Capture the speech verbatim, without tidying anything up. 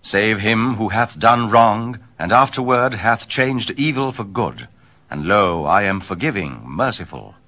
save him who hath done wrong, and afterward hath changed evil for good. And lo, I am forgiving, merciful.